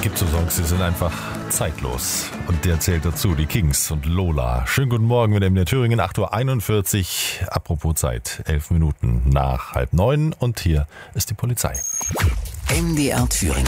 gibt so Songs, die sind einfach zeitlos. Und der zählt dazu, die Kings und Lola. Schönen guten Morgen mit MDR Thüringen, 8:41 Uhr. Apropos Zeit, 11 Minuten nach 8:30 und hier ist die Polizei. MDR Thüringen,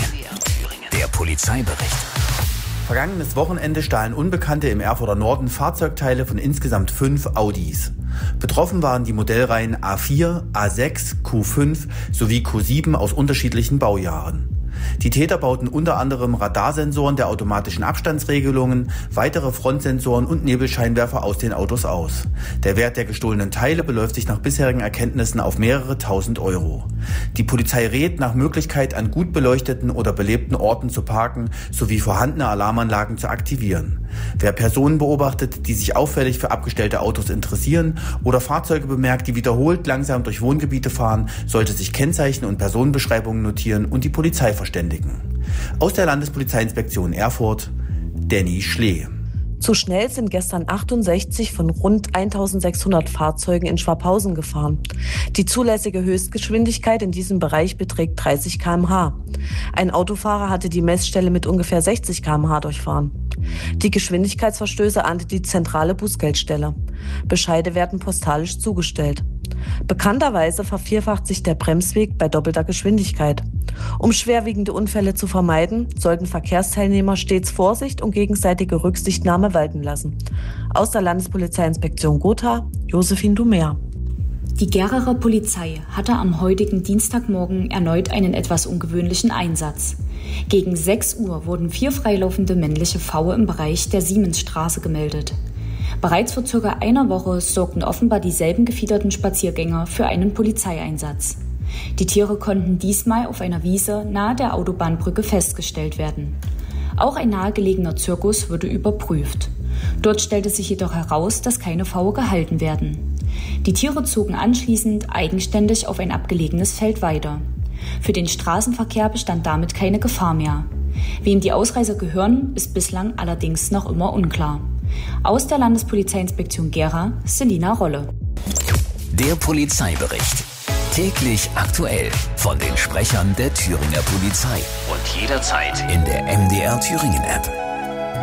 der Polizeibericht. Vergangenes Wochenende stahlen Unbekannte im Erfurter Norden Fahrzeugteile von insgesamt 5 Audis. Betroffen waren die Modellreihen A4, A6, Q5 sowie Q7 aus unterschiedlichen Baujahren. Die Täter bauten unter anderem Radarsensoren der automatischen Abstandsregelungen, weitere Frontsensoren und Nebelscheinwerfer aus den Autos aus. Der Wert der gestohlenen Teile beläuft sich nach bisherigen Erkenntnissen auf mehrere tausend Euro. Die Polizei rät nach Möglichkeit an gut beleuchteten oder belebten Orten zu parken sowie vorhandene Alarmanlagen zu aktivieren. Wer Personen beobachtet, die sich auffällig für abgestellte Autos interessieren oder Fahrzeuge bemerkt, die wiederholt langsam durch Wohngebiete fahren, sollte sich Kennzeichen und Personenbeschreibungen notieren und die Polizei verständigen. Aus der Landespolizeiinspektion Erfurt, Danny Schlee. Zu schnell sind gestern 68 von rund 1600 Fahrzeugen in Schwabhausen gefahren. Die zulässige Höchstgeschwindigkeit in diesem Bereich beträgt 30 km/h. Ein Autofahrer hatte die Messstelle mit ungefähr 60 km/h durchfahren. Die Geschwindigkeitsverstöße ahndet die zentrale Bußgeldstelle. Bescheide werden postalisch zugestellt. Bekannterweise vervierfacht sich der Bremsweg bei doppelter Geschwindigkeit. Um schwerwiegende Unfälle zu vermeiden, sollten Verkehrsteilnehmer stets Vorsicht und gegenseitige Rücksichtnahme walten lassen. Aus der Landespolizeiinspektion Gotha, Josephine Dumer. Die Geraer Polizei hatte am heutigen Dienstagmorgen erneut einen etwas ungewöhnlichen Einsatz. Gegen 6 Uhr wurden 4 freilaufende männliche Pfaue im Bereich der Siemensstraße gemeldet. Bereits vor ca. einer Woche sorgten offenbar dieselben gefiederten Spaziergänger für einen Polizeieinsatz. Die Tiere konnten diesmal auf einer Wiese nahe der Autobahnbrücke festgestellt werden. Auch ein nahegelegener Zirkus wurde überprüft. Dort stellte sich jedoch heraus, dass keine Pfaue gehalten werden. Die Tiere zogen anschließend eigenständig auf ein abgelegenes Feld weiter. Für den Straßenverkehr bestand damit keine Gefahr mehr. Wem die Ausreißer gehören, ist bislang allerdings noch immer unklar. Aus der Landespolizeiinspektion Gera, Selina Rolle. Der Polizeibericht. Täglich aktuell von den Sprechern der Thüringer Polizei. Und jederzeit in der MDR Thüringen App.